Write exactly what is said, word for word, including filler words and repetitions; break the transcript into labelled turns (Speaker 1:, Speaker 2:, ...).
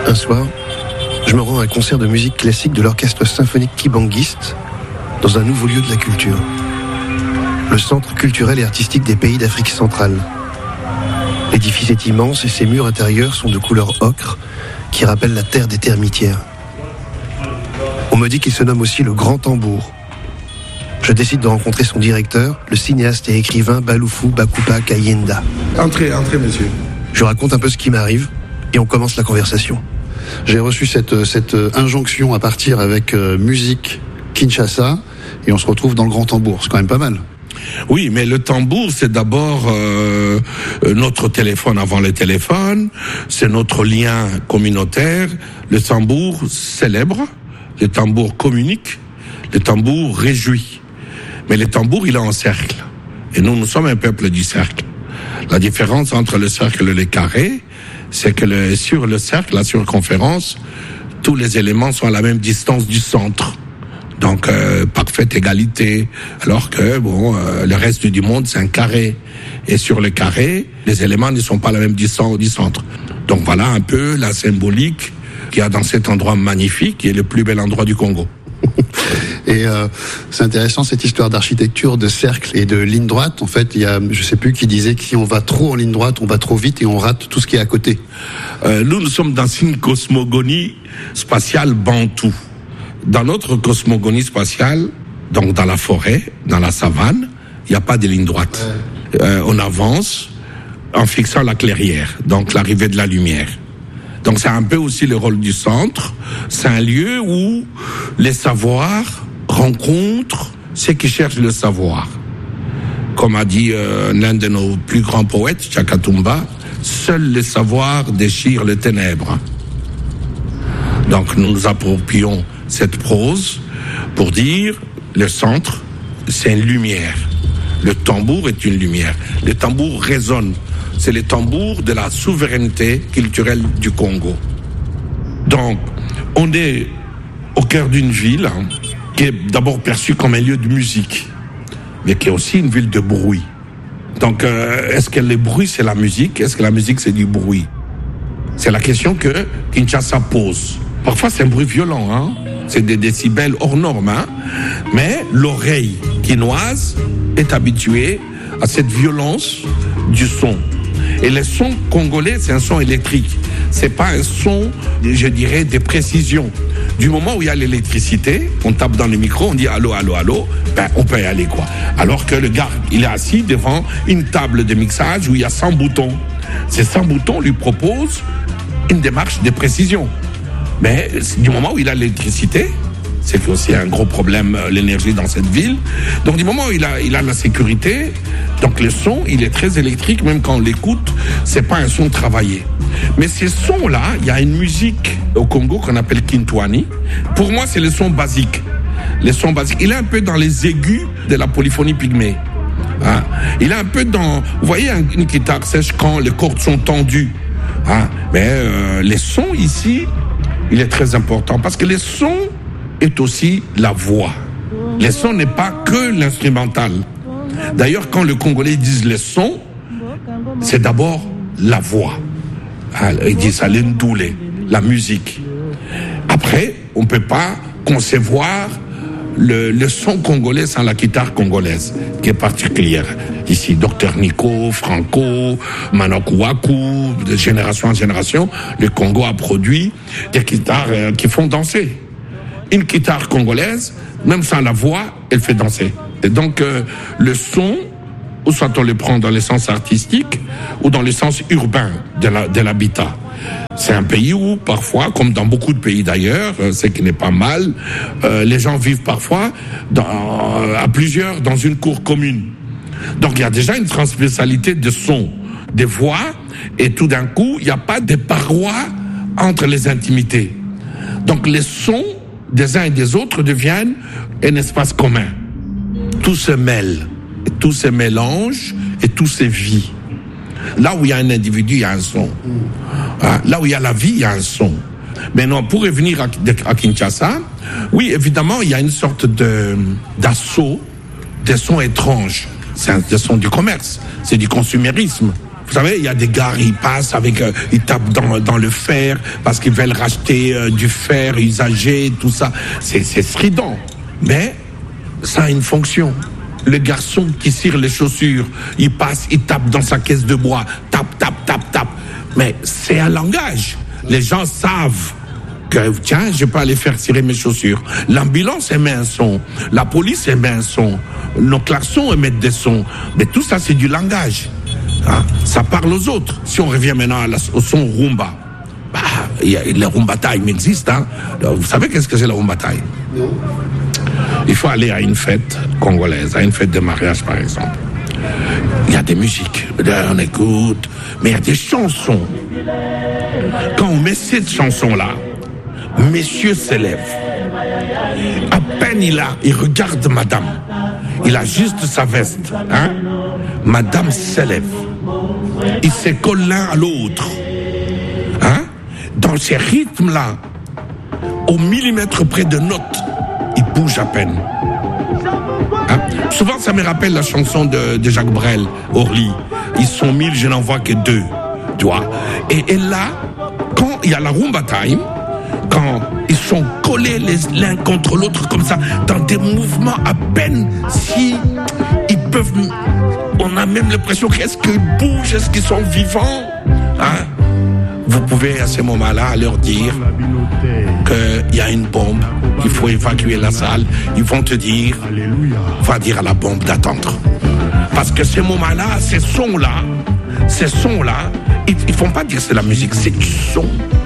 Speaker 1: Un soir, je me rends à un concert de musique classique de l'orchestre symphonique kibangiste dans un nouveau lieu de la culture. Le centre culturel et artistique des pays d'Afrique centrale. L'édifice est immense et ses murs intérieurs sont de couleur ocre qui rappellent la terre des termitières. On me dit qu'il se nomme aussi le Grand Tambour. Je décide de rencontrer son directeur, le cinéaste et écrivain Baloufou Bakupa Kayenda.
Speaker 2: Entrez, entrez, monsieur.
Speaker 1: Je raconte un peu ce qui m'arrive et on commence la conversation.
Speaker 3: J'ai reçu cette, cette injonction à partir avec euh, musique Kinshasa et on se retrouve dans le Grand Tambour. C'est quand même pas mal.
Speaker 2: Oui, mais le tambour, c'est d'abord euh, notre téléphone avant le téléphone, c'est notre lien communautaire. Le tambour célèbre, le tambour communique, le tambour réjouit. Mais le tambour, il est en cercle. Et nous, nous sommes un peuple du cercle. La différence entre le cercle et le carré, c'est que le, sur le cercle, la circonférence, tous les éléments sont à la même distance du centre. Donc, euh, parfaite égalité. Alors que, bon, euh, le reste du monde, c'est un carré. Et sur le carré, les éléments ne sont pas à la même distance du centre. Donc, voilà un peu la symbolique qu'il y a dans cet endroit magnifique, qui est le plus bel endroit du Congo.
Speaker 3: Et euh, c'est intéressant cette histoire d'architecture, de cercle et de ligne droite. En fait, il y a, je sais plus qui disait que si on va trop en ligne droite, on va trop vite et on rate tout ce qui est à côté.
Speaker 2: Euh, nous, nous sommes dans une cosmogonie spatiale bantoue. Dans notre cosmogonie spatiale, donc dans la forêt, dans la savane, il n'y a pas de ligne droite. Ouais. Euh, on avance en fixant la clairière, donc l'arrivée de la lumière. Donc c'est un peu aussi le rôle du centre. C'est un lieu où les savoirs rencontrent ceux qui cherchent le savoir. Comme a dit euh, l'un de nos plus grands poètes, Chakatumba, seul le savoir déchire les ténèbres. Donc nous nous approprions cette prose pour dire le centre, c'est une lumière. Le tambour est une lumière. Le tambour résonne. C'est le tambour de la souveraineté culturelle du Congo. Donc, on est au cœur d'une ville hein, qui est d'abord perçue comme un lieu de musique, mais qui est aussi une ville de bruit. Donc, euh, est-ce que le bruit, c'est la musique? Est-ce que la musique, c'est du bruit? C'est la question que Kinshasa pose. Parfois, c'est un bruit violent, hein? C'est des décibels hors normes, hein? Mais l'oreille quinoise est habituée à cette violence du son. Et le son congolais, c'est un son électrique. C'est pas un son, je dirais, de précision. Du moment où il y a l'électricité, on tape dans le micro, on dit allô, allô, allô, ben on peut y aller, quoi. Alors que le gars, il est assis devant une table de mixage où il y a cent boutons. Ces cent boutons lui proposent une démarche de précision. Mais du moment où il a l'électricité, c'est aussi un gros problème, l'énergie dans cette ville. Donc du moment où il a, il a la sécurité, donc le son, il est très électrique, même quand on l'écoute, c'est pas un son travaillé. Mais ces sons-là, il y a une musique au Congo qu'on appelle Kintwani. Pour moi, c'est le son basique. Le son basique. Il est un peu dans les aigus de la polyphonie pygmée. Hein? Il est un peu dans, vous voyez, une guitare sèche quand les cordes sont tendues. Hein? Mais euh, les sons ici, il est très important parce que les sons est aussi la voix. Les sons n'est pas que l'instrumental. D'ailleurs, quand les Congolais disent les sons, c'est d'abord la voix. Ils disent ça, l'endoulé, la musique. Après, on ne peut pas concevoir le, le son congolais sans la guitare congolaise, qui est particulière. Ici, Docteur Nico, Franco, Manokuwaku, de génération en génération, le Congo a produit des guitares euh, qui font danser. Une guitare congolaise, même sans la voix, elle fait danser. Et donc, euh, le son, ou soit on le prend dans le sens artistique, ou dans le sens urbain de, la, de l'habitat. C'est un pays où, parfois, comme dans beaucoup de pays d'ailleurs, euh, ce qui n'est pas mal, euh, les gens vivent parfois dans, à plusieurs dans une cour commune. Donc, il y a déjà une transversalité de sons, des voix, et tout d'un coup, il n'y a pas de parois entre les intimités. Donc, les sons des uns et des autres deviennent un espace commun. Tout se mêle, tout se mélange et tout se vit. Là où il y a un individu, il y a un son. Hein? Là où il y a la vie, il y a un son. Maintenant, pour revenir à, à Kinshasa, oui, évidemment, il y a une sorte de, d'assaut des sons étranges. C'est un, des sons du commerce, c'est du consumérisme. Vous savez, il y a des gars, ils passent avec, euh, ils tapent dans, dans le fer parce qu'ils veulent racheter euh, du fer usagé, tout ça. C'est, c'est strident. Mais ça a une fonction. Le garçon qui cire les chaussures, il passe, il tape dans sa caisse de bois, tape, tape, tape, tape. Mais c'est un langage. Les gens savent que, tiens, je peux aller faire cirer mes chaussures. L'ambulance émet un son, la police émet un son, nos klaxons émettent des sons. Mais tout ça, c'est du langage. Hein? Ça parle aux autres. Si on revient maintenant à la, au son rumba, bah, y a, le rumba time existe. Hein? Vous savez qu'est-ce que c'est le rumba time? Non. Il faut aller à une fête congolaise, à une fête de mariage par exemple. Il y a des musiques, on écoute, mais il y a des chansons. Quand on met cette chanson-là, messieurs s'élèvent. À peine il a, il regarde madame. Il a juste sa veste. Hein? Madame s'élève. Ils se collent l'un à l'autre. Hein? Dans ces rythmes-là, au millimètre près de notes, ils bougent à peine. Hein? Souvent, ça me rappelle la chanson de, de Jacques Brel, Orly. Ils sont mille, je n'en vois que deux. Tu vois? Et, et là, quand il y a la rumba time, quand ils sont collés les, l'un contre l'autre comme ça, dans des mouvements à peine si ils peuvent... On a même l'impression qu'est-ce qu'ils bougent, est-ce qu'ils sont vivants, hein? Vous pouvez à ce moment-là leur dire qu'il y a une bombe, il faut évacuer la salle. Ils vont te dire, va dire à la bombe d'attendre. Parce que ces moments-là, ces sons-là, ces sons-là, ils ne font pas dire c'est la musique, c'est du son.